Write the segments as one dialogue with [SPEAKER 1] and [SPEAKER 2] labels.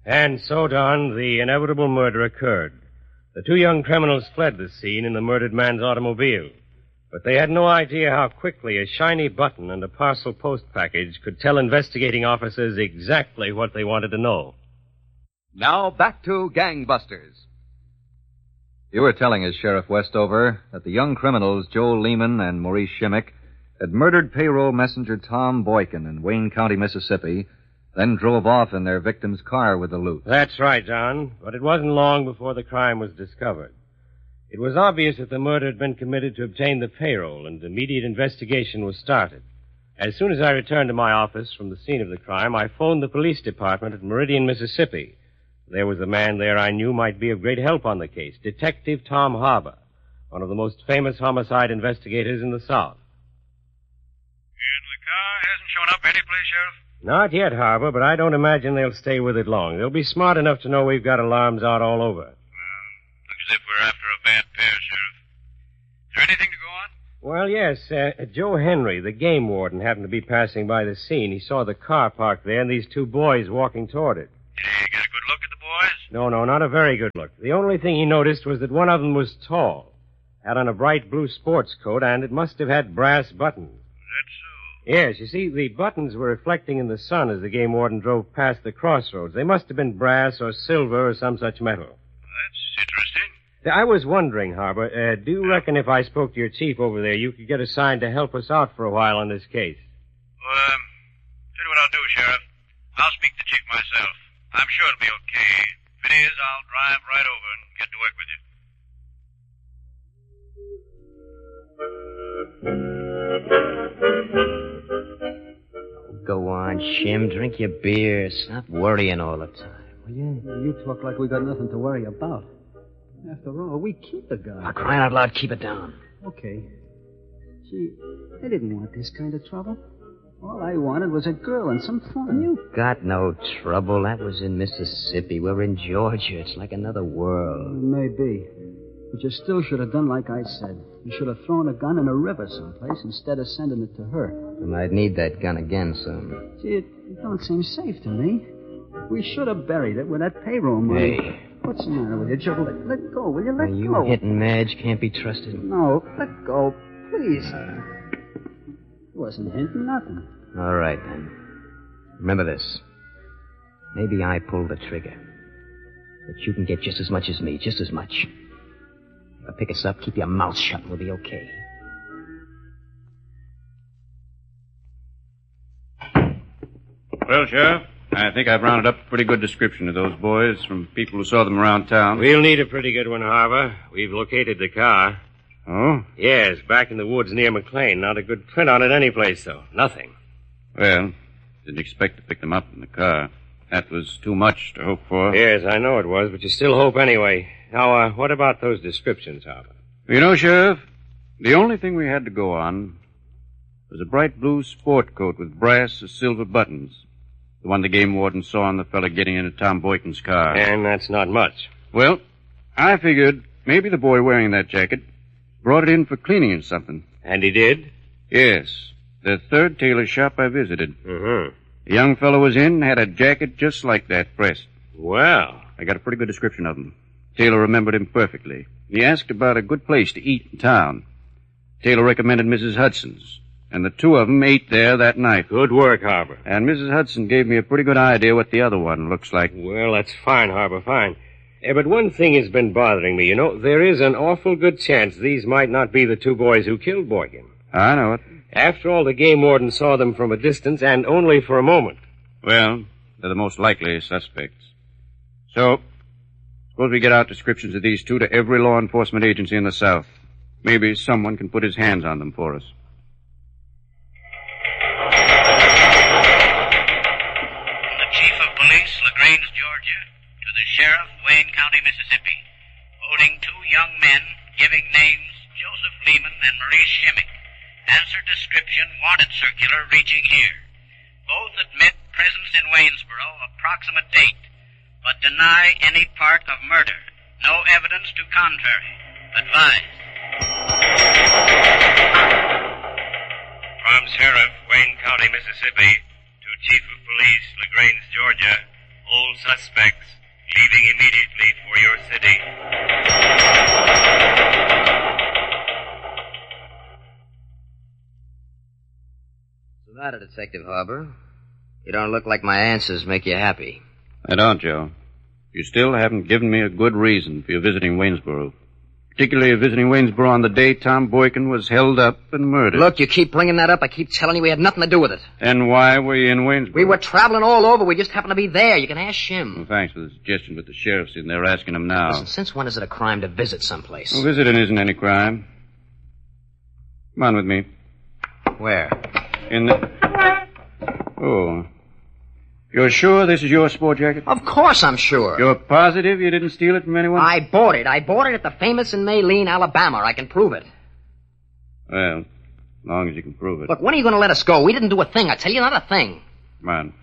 [SPEAKER 1] And so, Don, the inevitable murder occurred. The two young criminals fled the scene in the murdered man's automobile. But they had no idea how quickly a shiny button and a parcel post package could tell investigating officers exactly what they wanted to know.
[SPEAKER 2] Now back to Gangbusters.
[SPEAKER 3] You were telling us, Sheriff Westover, that the young criminals Joe Lehman and Maurice Shimmick had murdered payroll messenger Tom Boykin in Wayne County, Mississippi, then drove off in their victim's car with the loot.
[SPEAKER 1] That's right, John. But it wasn't long before the crime was discovered. It was obvious that the murder had been committed to obtain the payroll, and immediate investigation was started. As soon as I returned to my office from the scene of the crime, I phoned the police department at Meridian, Mississippi. There was a man there I knew might be of great help on the case, Detective Tom Harbour, one of the most famous homicide investigators in the South.
[SPEAKER 4] And the car hasn't shown up anyplace, Sheriff?
[SPEAKER 1] Not yet, Harbour, but I don't imagine they'll stay with it long. They'll be smart enough to know we've got alarms out all over.
[SPEAKER 4] Looks as if we're after a bad pair, Sheriff. Is there anything to go on?
[SPEAKER 1] Well, yes. Joe Henry, the game warden, happened to be passing by the scene. He saw the car parked there and these two boys walking toward it.
[SPEAKER 4] Did he get a good look at the boys?
[SPEAKER 1] No, not a very good look. The only thing he noticed was that one of them was tall, had on a bright blue sports coat, and it must have had brass buttons.
[SPEAKER 4] That's so.
[SPEAKER 1] Yes, you see, the buttons were reflecting in the sun as the game warden drove past the crossroads. They must have been brass or silver or some such metal.
[SPEAKER 4] That's interesting.
[SPEAKER 1] I was wondering, Harbour, do you reckon if I spoke to your chief over there, you could get assigned to help us out for a while on this case?
[SPEAKER 4] Well, tell you what I'll do, Sheriff. I'll speak to Chief myself. I'm sure it'll be okay. If it is, I'll drive right over and get to work with
[SPEAKER 5] you. Go on, Shim. Drink your beer. Stop worrying all the time, will you?
[SPEAKER 6] You talk like we got nothing to worry about. After all, we keep the guy.
[SPEAKER 5] For crying out loud, keep it down.
[SPEAKER 6] Okay. Gee, I didn't want this kind of trouble. All I wanted was a girl and some fun.
[SPEAKER 5] You got no trouble. That was in Mississippi. We're in Georgia. It's like another world.
[SPEAKER 6] Maybe. But you still should have done like I said. You should have thrown a gun in a river someplace instead of sending it to her.
[SPEAKER 5] And I'd need that gun again soon.
[SPEAKER 6] Gee, it don't seem safe to me. We should have buried it with that payroll money.
[SPEAKER 5] Hey.
[SPEAKER 6] What's the matter with you, Joe? Let go, will you? Let go.
[SPEAKER 5] You hitting Madge can't be trusted.
[SPEAKER 6] No, let go, please. Wasn't hinting nothing.
[SPEAKER 5] All right, then. Remember this. Maybe I pulled the trigger. But you can get just as much as me, just as much. If I pick us up, keep your mouth shut and we'll be okay.
[SPEAKER 7] Well, Sheriff, I think I've rounded up a pretty good description of those boys from people who saw them around town.
[SPEAKER 1] We'll need a pretty good one, Harbour. We've located the car.
[SPEAKER 7] Oh?
[SPEAKER 1] Yes, back in the woods near McLean. Not a good print on it anyplace, though. Nothing.
[SPEAKER 7] Well, didn't expect to pick them up in the car. That was too much to hope for.
[SPEAKER 1] Yes, I know it was, but you still hope anyway. Now, what about those descriptions, Harbour?
[SPEAKER 7] You know, Sheriff, the only thing we had to go on was a bright blue sport coat with brass or silver buttons. The one the game warden saw on the fella getting into Tom Boykin's car.
[SPEAKER 1] And that's not much.
[SPEAKER 7] Well, I figured maybe the boy wearing that jacket brought it in for cleaning or something.
[SPEAKER 1] And he did?
[SPEAKER 7] Yes. The third tailor shop I visited.
[SPEAKER 1] Mm-hmm.
[SPEAKER 7] The young fellow was in, had a jacket just like that pressed.
[SPEAKER 1] Well.
[SPEAKER 7] I got a pretty good description of him. Taylor remembered him perfectly. He asked about a good place to eat in town. Taylor recommended Mrs. Hudson's. And the two of them ate there that night.
[SPEAKER 1] Good work, Harbour.
[SPEAKER 7] And Mrs. Hudson gave me a pretty good idea what the other one looks like.
[SPEAKER 1] Well, that's fine, Harbour, fine. But one thing has been bothering me. You know, there is an awful good chance these might not be the two boys who killed Boykin.
[SPEAKER 7] I know it.
[SPEAKER 1] After all, the game warden saw them from a distance and only for a moment.
[SPEAKER 7] Well, they're the most likely suspects. So, suppose we get out descriptions of these two to every law enforcement agency in the South. Maybe someone can put his hands on them for us.
[SPEAKER 4] The Chief of Police, LaGrange, Georgia, to the Sheriff, Wayne County, Mississippi, holding two young men, giving names Joseph Lehman and Maurice Shimmick. Answer description, wanted circular, reaching here. Both admit presence in Waynesboro, approximate date, but deny any part of murder. No evidence to contrary. Advise.
[SPEAKER 1] From Sheriff, Wayne County, Mississippi, to Chief of Police, LaGrange, Georgia, hold all suspects, leaving immediately for your city.
[SPEAKER 5] What's the matter, Detective Harbour? You don't look like my answers make you happy.
[SPEAKER 7] I don't, Joe. You still haven't given me a good reason for your visiting Waynesboro. Particularly visiting Waynesboro on the day Tom Boykin was held up and murdered.
[SPEAKER 5] Look, you keep bringing that up. I keep telling you we had nothing to do with it.
[SPEAKER 7] And why were you in Waynesboro?
[SPEAKER 5] We were traveling all over. We just happened to be there. You can ask Shim.
[SPEAKER 7] Well, thanks for the suggestion, but the sheriff's in there asking him now.
[SPEAKER 5] Listen, since when is it a crime to visit someplace?
[SPEAKER 7] Well, visiting isn't any crime. Come on with me.
[SPEAKER 5] Where?
[SPEAKER 7] In the... Oh. You're sure this is your sport jacket?
[SPEAKER 5] Of course I'm sure.
[SPEAKER 7] You're positive you didn't steal it from anyone?
[SPEAKER 5] I bought it. I bought it at the famous in Maylene, Alabama. I can prove it.
[SPEAKER 7] Well, as long as you can prove it.
[SPEAKER 5] Look, when are you going to let us go? We didn't do a thing. I tell you, not a thing.
[SPEAKER 7] Come on.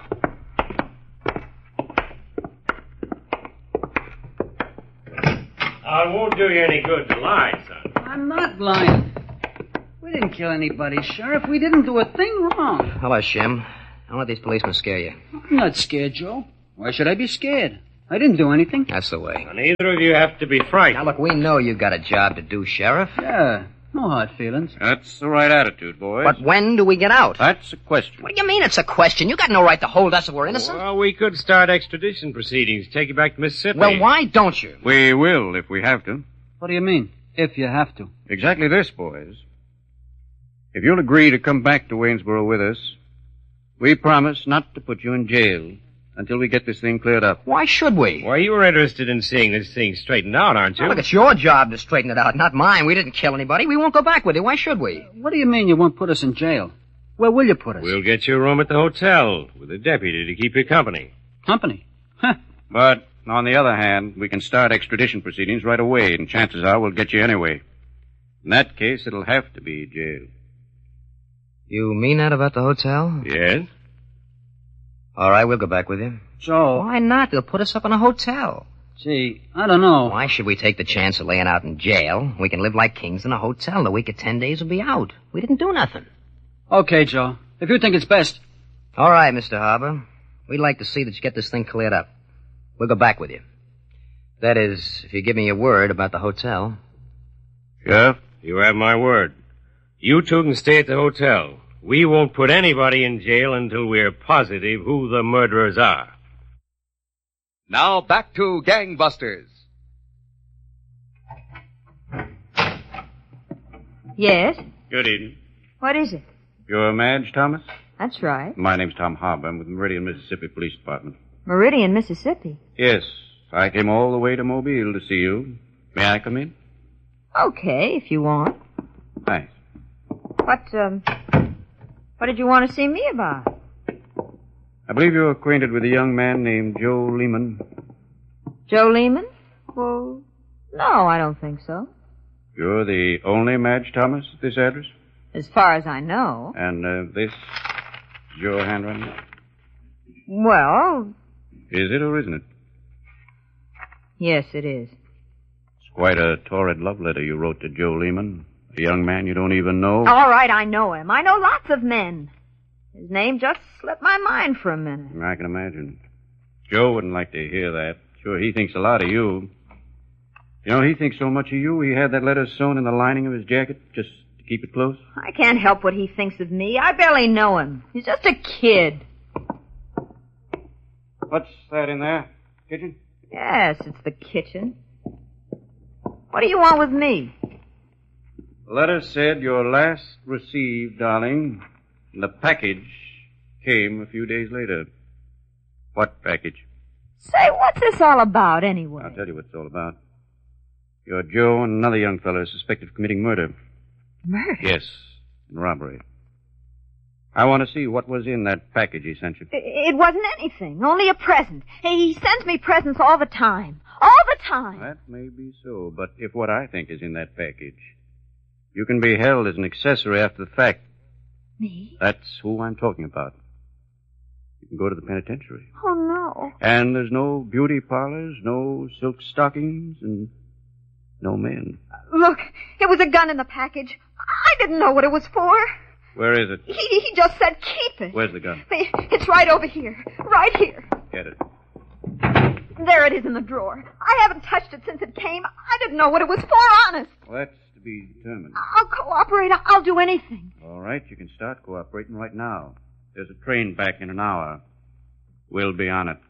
[SPEAKER 1] It won't do you any good to lie, son.
[SPEAKER 6] I'm not lying. We didn't kill anybody, Sheriff. We didn't do a thing wrong.
[SPEAKER 5] Hello, Shim. Don't let these policemen scare you.
[SPEAKER 6] I'm not scared, Joe. Why should I be scared? I didn't do anything.
[SPEAKER 5] That's the way.
[SPEAKER 1] Now, neither of you have to be frightened.
[SPEAKER 5] Now, look, we know you've got a job to do, Sheriff.
[SPEAKER 6] Yeah, no hard feelings.
[SPEAKER 7] That's the right attitude, boys.
[SPEAKER 5] But when do we get out?
[SPEAKER 7] That's a question.
[SPEAKER 5] What do you mean it's a question? You got no right to hold us if we're innocent.
[SPEAKER 1] Well, we could start extradition proceedings, take you back to Mississippi.
[SPEAKER 5] Well, why don't you?
[SPEAKER 7] We will if we have to.
[SPEAKER 6] What do you mean, if you have to?
[SPEAKER 7] Exactly this, boys. If you'll agree to come back to Waynesboro with us, we promise not to put you in jail until we get this thing cleared up.
[SPEAKER 5] Why should we?
[SPEAKER 1] Well, you were interested in seeing this thing straightened out, aren't you?
[SPEAKER 5] Well, look, it's your job to straighten it out, not mine. We didn't kill anybody. We won't go back with you. Why should we?
[SPEAKER 6] What do you mean you won't put us in jail? Where will you put us?
[SPEAKER 1] We'll get you a room at the hotel with a deputy to keep you company.
[SPEAKER 6] Company? Huh.
[SPEAKER 7] But, on the other hand, we can start extradition proceedings right away, and chances are we'll get you anyway. In that case, it'll have to be jail.
[SPEAKER 5] You mean that about the hotel?
[SPEAKER 1] Yes?
[SPEAKER 5] All right, we'll go back with you.
[SPEAKER 6] So?
[SPEAKER 5] Why not? They'll put us up in a hotel.
[SPEAKER 6] Gee, I don't know.
[SPEAKER 5] Why should we take the chance of laying out in jail? We can live like kings in a hotel. The week of 10 days will be out. We didn't do nothing.
[SPEAKER 6] Okay, Joe. If you think it's best.
[SPEAKER 5] All right, Mr. Harbour. We'd like to see that you get this thing cleared up. We'll go back with you. That is, if you give me your word about the hotel.
[SPEAKER 1] Sheriff, you have my word. You two can stay at the hotel. We won't put anybody in jail until we're positive who the murderers are.
[SPEAKER 2] Now back to Gangbusters.
[SPEAKER 8] Yes?
[SPEAKER 7] Good evening.
[SPEAKER 8] What is it?
[SPEAKER 7] You're Madge Thomas?
[SPEAKER 8] That's right.
[SPEAKER 7] My name's Tom Harbour. I'm with the Meridian, Mississippi Police Department.
[SPEAKER 8] Meridian, Mississippi.
[SPEAKER 7] Yes, I came all the way to Mobile to see you. May I come in?
[SPEAKER 8] Okay, if you want.
[SPEAKER 7] Thanks.
[SPEAKER 8] What did you want to see me about?
[SPEAKER 7] I believe you're acquainted with a young man named Joe Lehman.
[SPEAKER 8] Joe Lehman? Well, no, I don't think so.
[SPEAKER 7] You're the only Madge Thomas at this address?
[SPEAKER 8] As far as I know.
[SPEAKER 7] And this is your handwriting?
[SPEAKER 8] Well,
[SPEAKER 7] Is it or isn't it?
[SPEAKER 8] yes, it is.
[SPEAKER 7] It's quite a torrid love letter you wrote to Joe Lehman, a young man you don't even know.
[SPEAKER 8] All right, I know him. I know lots of men. His name just slipped my mind for a minute.
[SPEAKER 7] I can imagine. Joe wouldn't like to hear that. Sure, he thinks a lot of you. You know, he thinks so much of you, he had that letter sewn in the lining of his jacket just to keep it close.
[SPEAKER 8] I can't help what he thinks of me. I barely know him. He's just a kid.
[SPEAKER 7] What's that in there? Kitchen?
[SPEAKER 8] Yes, it's the kitchen. What do you want with me?
[SPEAKER 7] The letter said your last received, darling, and the package came a few days later. What package?
[SPEAKER 8] Say, what's this all about, anyway?
[SPEAKER 7] I'll tell you what it's all about. Your Joe and another young fellow is suspected of committing murder.
[SPEAKER 8] Murder?
[SPEAKER 7] Yes, and robbery. I want to see what was in that package he sent you.
[SPEAKER 8] It wasn't anything, only a present. Hey, he sends me presents all the time. All the time.
[SPEAKER 7] That may be so, but if what I think is in that package, you can be held as an accessory after the fact.
[SPEAKER 8] Me?
[SPEAKER 7] That's who I'm talking about. You can go to the penitentiary.
[SPEAKER 8] Oh, no.
[SPEAKER 7] And there's no beauty parlors, no silk stockings, and no men.
[SPEAKER 8] Look, it was a gun in the package. I didn't know what it was for.
[SPEAKER 7] Where is it?
[SPEAKER 8] He just said keep it.
[SPEAKER 7] Where's the gun?
[SPEAKER 8] It's right over here. Right here.
[SPEAKER 7] Get it.
[SPEAKER 8] There it is in the drawer. I haven't touched it since it came. I didn't know what it was for, honest.
[SPEAKER 7] Well, that's to be determined.
[SPEAKER 8] I'll cooperate. I'll do anything.
[SPEAKER 7] All right, you can start cooperating right now. There's a train back in an hour. We'll be on it.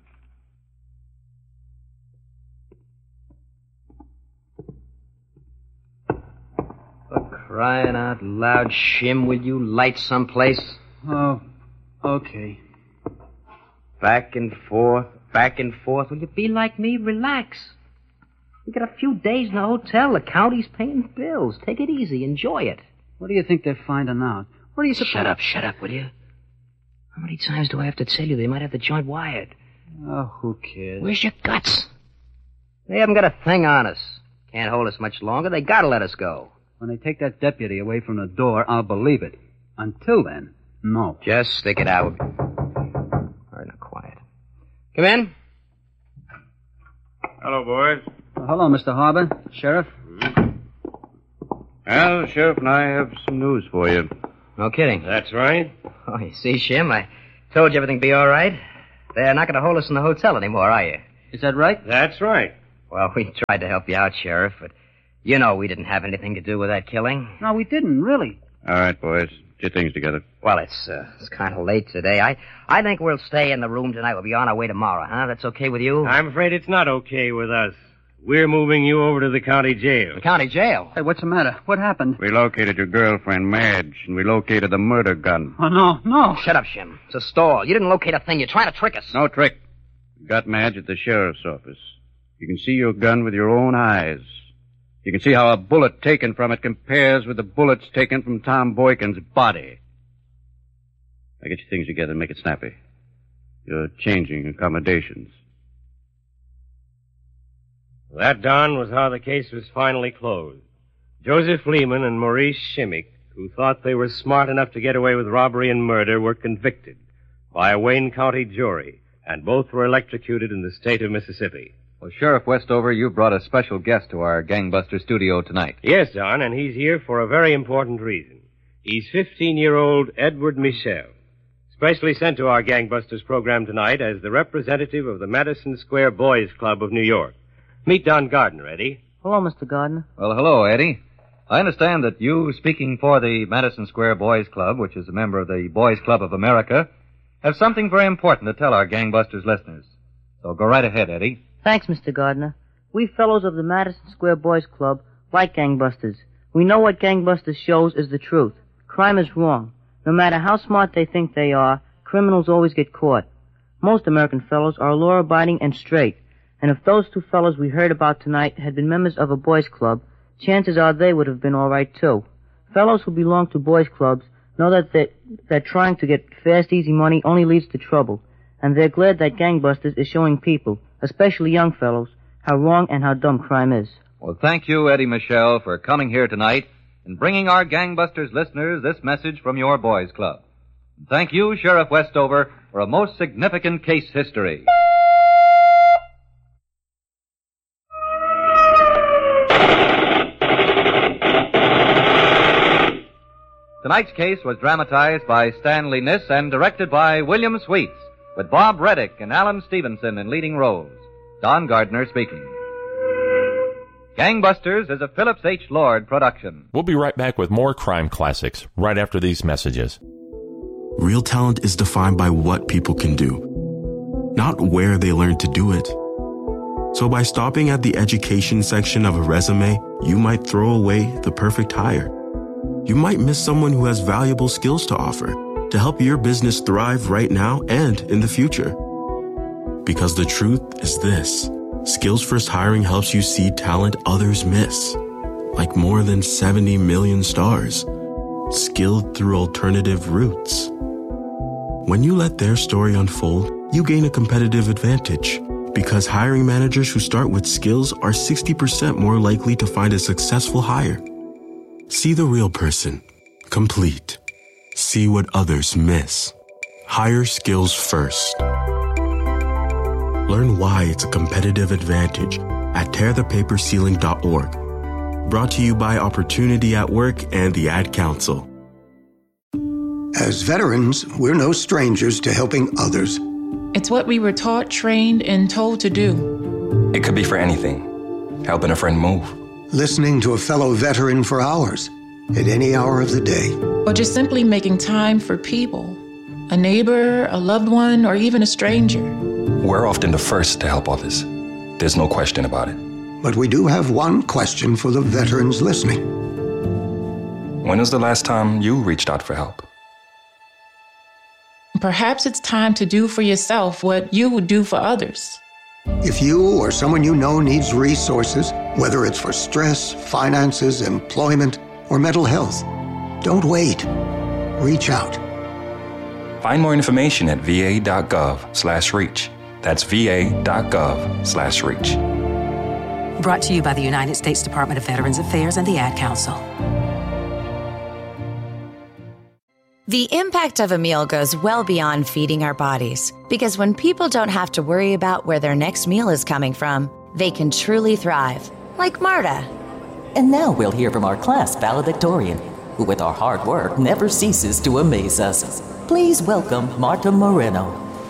[SPEAKER 5] For crying out loud, Shim, will you light someplace?
[SPEAKER 6] Oh, okay.
[SPEAKER 5] Back and forth, back and forth. Will you be like me? Relax. We got a few days in the hotel. The county's paying bills. Take it easy. Enjoy it.
[SPEAKER 6] What do you think they're finding out? What do you suppose?
[SPEAKER 5] Shut up, will you? How many times do I have to tell you they might have the joint wired?
[SPEAKER 6] Oh, who cares?
[SPEAKER 5] Where's your guts? They haven't got a thing on us. Can't hold us much longer. They gotta let us go.
[SPEAKER 6] When they take that deputy away from the door, I'll believe it. Until then, no.
[SPEAKER 5] Just stick it out. All right, now quiet. Come in.
[SPEAKER 7] Hello, boys.
[SPEAKER 6] Hello, Mr. Harbour. Sheriff.
[SPEAKER 7] Well, the sheriff and I have some news for you.
[SPEAKER 5] No kidding.
[SPEAKER 1] That's right.
[SPEAKER 5] Oh, you see, Shim, I told you everything would be all right. They're not going to hold us in the hotel anymore, are you?
[SPEAKER 6] Is that right?
[SPEAKER 1] That's right.
[SPEAKER 5] Well, we tried to help you out, Sheriff, but you know we didn't have anything to do with that killing.
[SPEAKER 6] No, we didn't, really.
[SPEAKER 7] All right, boys. Get things together.
[SPEAKER 5] Well, it's kind of late today. I think we'll stay in the room tonight. We'll be on our way tomorrow, huh? That's okay with you?
[SPEAKER 1] I'm afraid it's not okay with us. We're moving you over to the county jail.
[SPEAKER 5] The county jail?
[SPEAKER 6] Hey, what's the matter? What happened?
[SPEAKER 7] We located your girlfriend, Madge, and we located the murder gun.
[SPEAKER 6] Oh, no.
[SPEAKER 5] Shut up, Shim. It's a stall. You didn't locate a thing. You're trying to trick us.
[SPEAKER 7] No trick. We got Madge at the sheriff's office. You can see your gun with your own eyes. You can see how a bullet taken from it compares with the bullets taken from Tom Boykin's body. Now get your things together and make it snappy. You're changing accommodations.
[SPEAKER 1] That, Don, was how the case was finally closed. Joseph Lehman and Maurice Shimmick, who thought they were smart enough to get away with robbery and murder, were convicted by a Wayne County jury, and both were electrocuted in the state of Mississippi.
[SPEAKER 3] Well, Sheriff Westover, you brought a special guest to our Gangbuster studio tonight.
[SPEAKER 1] Yes, Don, and he's here for a very important reason. He's 15-year-old Edward Michel, specially sent to our Gangbusters program tonight as the representative of the Madison Square Boys Club of New York. Meet Don Gardner, Eddie.
[SPEAKER 9] Hello, Mr. Gardner.
[SPEAKER 3] Well, hello, Eddie. I understand that you, speaking for the Madison Square Boys Club, which is a member of the Boys Club of America, have something very important to tell our Gangbusters listeners. So go right ahead, Eddie.
[SPEAKER 9] Thanks, Mr. Gardner. We fellows of the Madison Square Boys Club like gangbusters. We know what gangbusters shows is the truth. Crime is wrong. No matter how smart they think they are, criminals always get caught. Most American fellows are law-abiding and straight. And if those two fellows we heard about tonight had been members of a boys' club, chances are they would have been all right, too. Fellows who belong to boys' clubs know that trying to get fast, easy money only leads to trouble. And they're glad that Gangbusters is showing people, especially young fellows, how wrong and how dumb crime is.
[SPEAKER 3] Well, thank you, Eddie Michel, for coming here tonight and bringing our Gangbusters listeners this message from your boys' club. And thank you, Sheriff Westover, for a most significant case history. Tonight's case was dramatized by Stanley Niss and directed by William Sweets, with Bob Reddick and Alan Stevenson in leading roles. Don Gardner speaking. Gangbusters is a Phillips H. Lord production.
[SPEAKER 10] We'll be right back with more crime classics right after these messages.
[SPEAKER 11] Real talent is defined by what people can do, not where they learn to do it. So by stopping at the education section of a resume, you might throw away the perfect hire. You might miss someone who has valuable skills to offer to help your business thrive right now and in the future. Because the truth is this: Skills First Hiring helps you see talent others miss, like more than 70 million stars, skilled through alternative routes. When you let their story unfold, you gain a competitive advantage, because hiring managers who start with skills are 60% more likely to find a successful hire. See the real person, complete. See what others miss. Hire skills first. Learn why it's a competitive advantage at tearthepaperceiling.org. Brought to you by Opportunity at Work and the Ad Council.
[SPEAKER 12] As veterans, we're no strangers to helping others. It's what we were taught, trained, and told to do.
[SPEAKER 13] It could be for anything. Helping a friend move.
[SPEAKER 14] Listening to a fellow veteran for hours, at any hour of the day.
[SPEAKER 12] Or just simply making time for people. A neighbor, a loved one, or even a stranger.
[SPEAKER 13] We're often the first to help others. There's no question about it.
[SPEAKER 14] But we do have one question for the veterans listening.
[SPEAKER 13] When was the last time you reached out for help?
[SPEAKER 12] Perhaps it's time to do for yourself what you would do for others.
[SPEAKER 14] If you or someone you know needs resources, whether it's for stress, finances, employment, or mental health, don't wait. Reach out.
[SPEAKER 13] Find more information at va.gov/reach. That's va.gov/reach.
[SPEAKER 15] Brought to you by the United States Department of Veterans Affairs and the Ad Council.
[SPEAKER 16] The impact of a meal goes well beyond feeding our bodies, because when people don't have to worry about where their next meal is coming from, they can truly thrive, like Marta.
[SPEAKER 17] And now we'll hear from our class valedictorian, who with our hard work never ceases to amaze us. Please welcome Marta Moreno.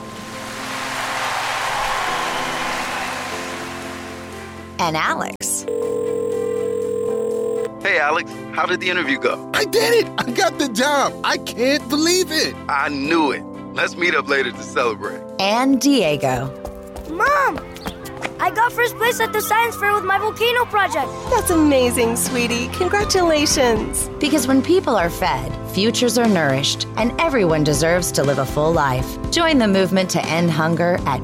[SPEAKER 16] And Alex.
[SPEAKER 18] Hey, Alex, how did the interview go?
[SPEAKER 19] I did it! I got the job! I can't believe it!
[SPEAKER 18] I knew it. Let's meet up later to celebrate.
[SPEAKER 16] And Diego.
[SPEAKER 20] Mom! I got first place at the science fair with my volcano project.
[SPEAKER 21] That's amazing, sweetie. Congratulations.
[SPEAKER 16] Because when people are fed, futures are nourished, and everyone deserves to live a full life. Join the movement to end hunger at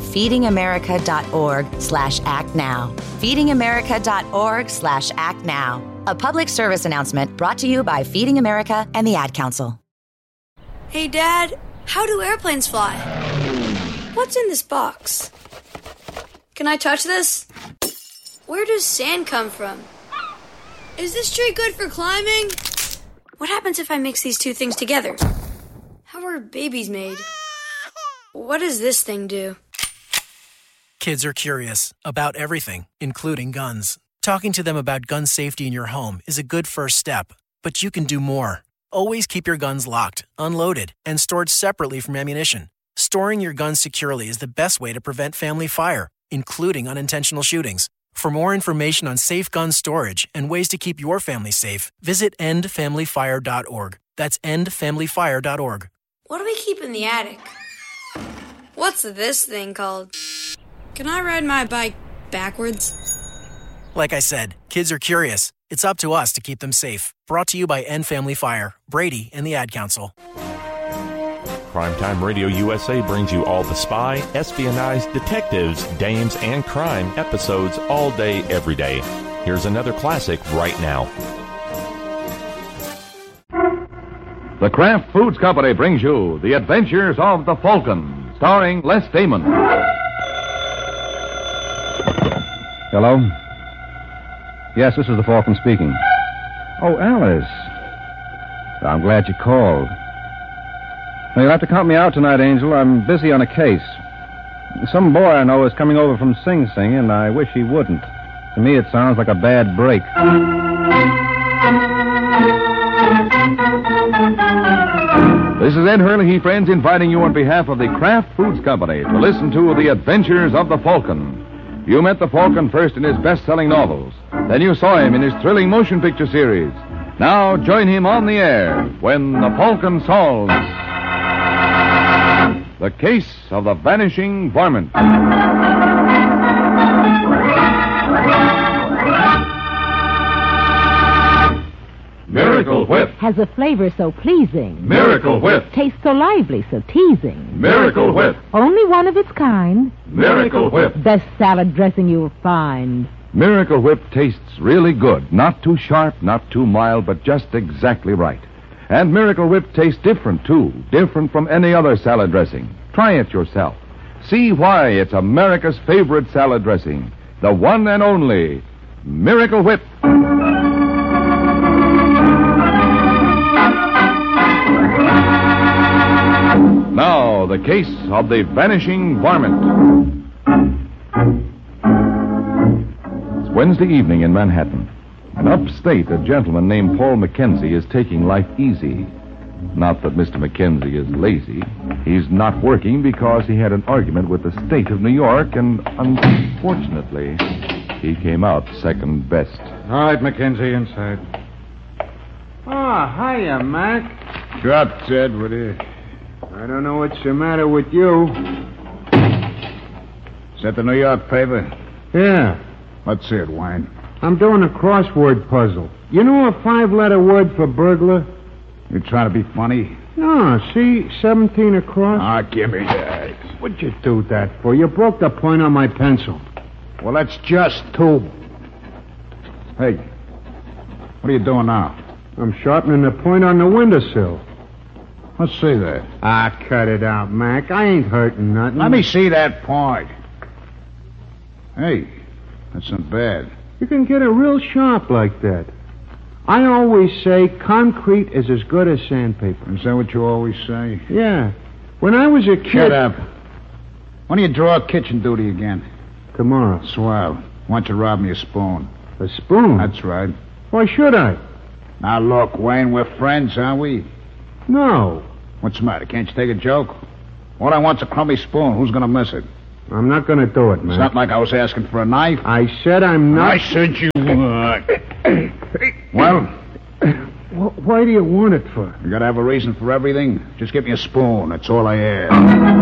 [SPEAKER 16] feedingamerica.org/actnow. feedingamerica.org/actnow. A public service announcement brought to you by Feeding America and the Ad Council.
[SPEAKER 20] Hey, Dad, how do airplanes fly? What's in this box? Can I touch this? Where does sand come from? Is this tree good for climbing? What happens if I mix these two things together? How are babies made? What does this thing do?
[SPEAKER 22] Kids are curious about everything, including guns. Talking to them about gun safety in your home is a good first step, but you can do more. Always keep your guns locked, unloaded, and stored separately from ammunition. Storing your guns securely is the best way to prevent family fire, including unintentional shootings. For more information on safe gun storage and ways to keep your family safe, visit endfamilyfire.org. That's endfamilyfire.org.
[SPEAKER 20] What do we keep in the attic? What's this thing called? Can I ride my bike backwards?
[SPEAKER 22] Like I said, kids are curious. It's up to us to keep them safe. Brought to you by End Family Fire, Brady, and the Ad Council.
[SPEAKER 10] Primetime Radio USA brings you all the spy, espionage, detectives, dames, and crime episodes all day, every day. Here's another classic right now.
[SPEAKER 23] The Kraft Foods Company brings you The Adventures of the Falcon, starring Les Damon.
[SPEAKER 3] Hello? Yes, this is the Falcon speaking. Oh, Alice. I'm glad you called. Now, you'll have to count me out tonight, Angel. I'm busy on a case. Some boy I know is coming over from Sing Sing, and I wish he wouldn't. To me, it sounds like a bad break.
[SPEAKER 23] This is Ed Hurley, friends, inviting you on behalf of the Kraft Foods Company to listen to The Adventures of the Falcon. You met the Falcon first in his best-selling novels. Then you saw him in his thrilling motion picture series. Now join him on the air when the Falcon solves the case of the vanishing varmint.
[SPEAKER 24] Miracle Whip has a flavor so pleasing. Miracle Whip tastes so lively, so teasing. Miracle Whip, only one of its kind. Miracle Whip, best salad dressing you'll find.
[SPEAKER 23] Miracle Whip tastes really good. Not too sharp, not too mild, but just exactly right. And Miracle Whip tastes different, too. Different from any other salad dressing. Try it yourself. See why it's America's favorite salad dressing. The one and only Miracle Whip. Now, the case of the vanishing varmint. It's Wednesday evening in Manhattan. And upstate, a gentleman named Paul Mackenzie is taking life easy. Not that Mr. McKenzie is lazy. He's not working because he had an argument with the state of New York, and unfortunately, he came out second best.
[SPEAKER 2] All right, McKenzie, inside.
[SPEAKER 4] Oh, hiya, Mac.
[SPEAKER 2] Dropped, Edward.
[SPEAKER 4] I don't know what's the matter with you.
[SPEAKER 2] Is that the New York paper?
[SPEAKER 4] Yeah.
[SPEAKER 2] Let's see it, Wayne.
[SPEAKER 4] I'm doing a crossword puzzle. You know a 5-letter word for burglar?
[SPEAKER 2] You trying to be funny?
[SPEAKER 4] No, see? 17 across.
[SPEAKER 2] Ah, give me that.
[SPEAKER 4] What'd you do that for? You broke the point on my pencil.
[SPEAKER 2] Well, that's just 2. Hey, what are you doing now?
[SPEAKER 4] I'm sharpening the point on the windowsill.
[SPEAKER 2] Let's see that.
[SPEAKER 4] Ah, cut it out, Mac. I ain't hurting nothing.
[SPEAKER 2] Let me see that point. Hey, that's not bad.
[SPEAKER 4] You can get it real sharp like that. I always say concrete is as good as sandpaper.
[SPEAKER 2] Is that what you always say?
[SPEAKER 4] Yeah. When I was a kid...
[SPEAKER 2] Shut up. When do you draw kitchen duty again?
[SPEAKER 4] Tomorrow.
[SPEAKER 2] Swell. Why don't you rob me a spoon?
[SPEAKER 4] A spoon?
[SPEAKER 2] That's right.
[SPEAKER 4] Why should I?
[SPEAKER 2] Now, look, Wayne, we're friends, aren't we?
[SPEAKER 4] No.
[SPEAKER 2] What's the matter? Can't you take a joke? All I want's a crummy spoon. Who's going to miss it?
[SPEAKER 4] I'm not going to do it, man.
[SPEAKER 2] It's not like I was asking for a knife.
[SPEAKER 4] I said I'm not...
[SPEAKER 2] I said you would. Well?
[SPEAKER 4] Why do you want it for?
[SPEAKER 2] You got to have a reason for everything. Just give me a spoon. That's all I ask.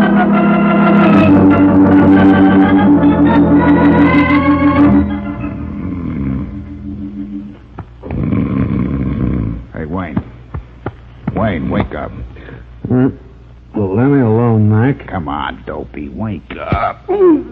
[SPEAKER 2] Hey, Wayne. Wayne, wake up.
[SPEAKER 4] Well, let me alone, Mac.
[SPEAKER 2] Come on, dopey. Wake up.